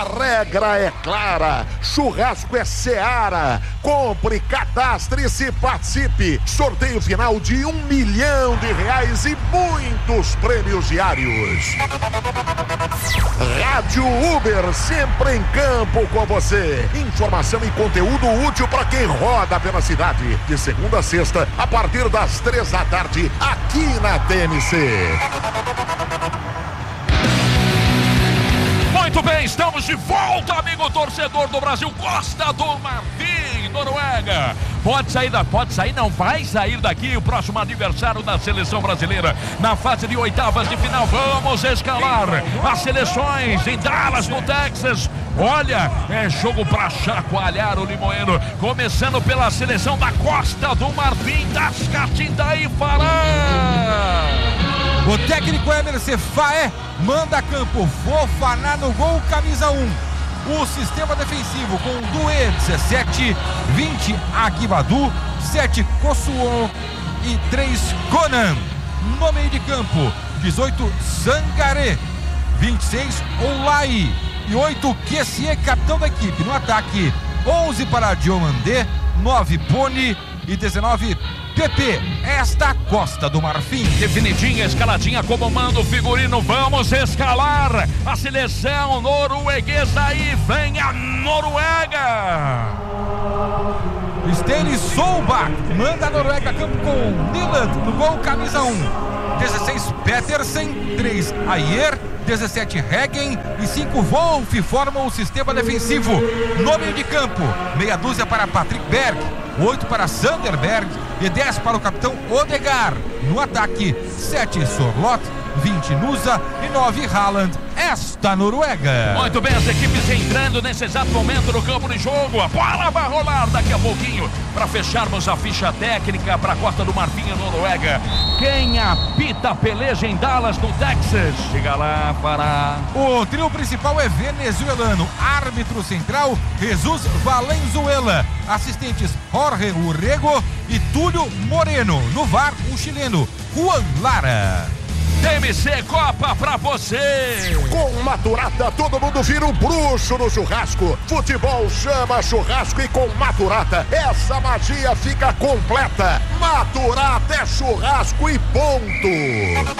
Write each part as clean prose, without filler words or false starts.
A regra é clara, churrasco é Seara. Compre, cadastre-se, participe. Sorteio final de R$1 milhão e muitos prêmios diários. Rádio Uber, sempre em campo com você. Informação e conteúdo útil para quem roda pela cidade. De segunda a sexta, a partir das 3 da tarde, aqui na TMC. Muito bem, estamos de volta, amigo torcedor do Brasil. Costa do Marfim, Noruega. Pode sair, não vai sair daqui o próximo adversário da seleção brasileira na fase de oitavas de final. Vamos escalar as seleções em Dallas, no Texas. Olha, é jogo para chacoalhar o Limoeiro, começando pela seleção da Costa do Marfim, das Catindaí Fará. O técnico Emerson Faé manda a campo Fofaná no gol, camisa 1. O sistema defensivo com Duê 17, 20 Aguibadu, 7 Kosuo e 3 Conan. No meio de campo, 18 Zangaré, 26 Olai e 8 Kessie, capitão da equipe. No ataque, 11 para Diomandé, 9 Boni e 19 PP. Esta Costa do Marfim. Definidinha, escaladinha como manda o figurino. Vamos escalar a seleção norueguesa. Aí vem a Noruega. Stanley Solbach manda a Noruega a campo com Nyland no gol, camisa 1. 16 Petersen, 3 Ayer, 17 Heggen e 5 Wolf formam o sistema defensivo. No meio de campo, meia dúzia para Patrick Berg, 8 para Sanderberg e 10 para o capitão Odegaard. No ataque, 7 Sorlot, 20 Nusa e 9 Haaland. Esta Noruega. Muito bem, as equipes entrando nesse exato momento no campo de jogo. A bola vai rolar daqui a pouquinho para fecharmos a ficha técnica para a Costa do Marfim e Noruega. Quem apita a peleja em Dallas, no Texas? Chega lá para... O trio principal é venezuelano. Árbitro central, Jesus Valenzuela. Assistentes Jorge Urrego e Túlio Moreno. No VAR, o chileno Juan Lara. TMC Copa pra você. Com Maturata, todo mundo vira um bruxo no churrasco. Futebol chama churrasco e com Maturata, essa magia fica completa. Maturata é churrasco e ponto.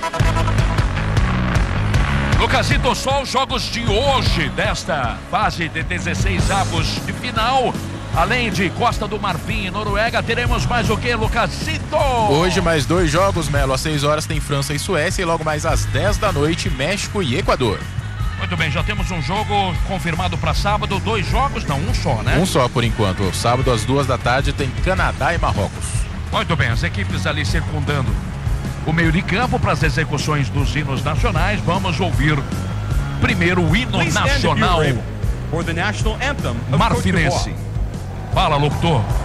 Lucasito, só os jogos de hoje, desta fase de 16 avos de final. Além de Costa do Marfim e Noruega, teremos mais o que, Lucasito? Hoje mais 2 jogos, Melo. Às 6 horas tem França e Suécia e logo mais às 10 da noite, México e Equador. Muito bem, já temos um jogo confirmado para sábado. 2 jogos, não, um só, né? Um só por enquanto. Sábado às 2 da tarde tem Canadá e Marrocos. Muito bem, as equipes ali circundando o meio de campo para as execuções dos hinos nacionais. Vamos ouvir primeiro o hino nacional for the national anthem of marfinense. Fala, locutor.